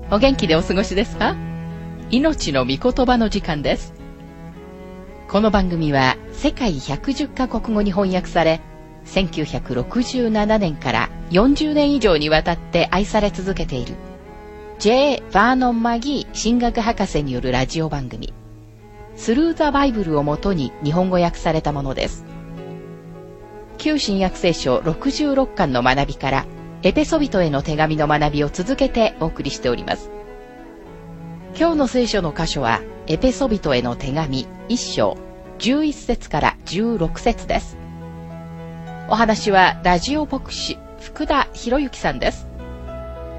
お元気でお過ごしですか？命の御言葉の時間です。この番組は世界110カ国語に翻訳され、1967年から40年以上にわたって愛され続けている J. バーノン・マギー神学博士によるラジオ番組スルー・ザ・バイブルをもとに日本語訳されたものです。旧新約聖書66巻の学びからエペソビトへの手紙の学びを続けてお送りしております。今日の聖書の箇所はエペソビトへの手紙1章11節から16節です。お話はラジオ牧師福田博之さんです。